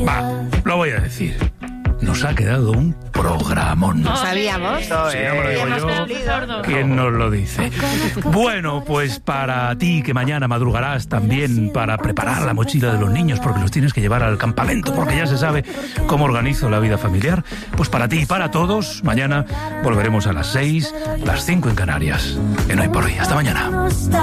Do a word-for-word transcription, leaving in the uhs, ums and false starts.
Va, lo voy a decir. Nos ha quedado un programón. Lo sabíamos. Sí, no me lo digo Hemos yo. cumplido. ¿Quién nos lo dice? Bueno, pues para ti que mañana madrugarás también para preparar la mochila de los niños porque los tienes que llevar al campamento porque ya se sabe cómo organizo la vida familiar, pues para ti y para todos, mañana volveremos a las seis, las cinco en Canarias. En Hoy por Hoy. Hasta mañana.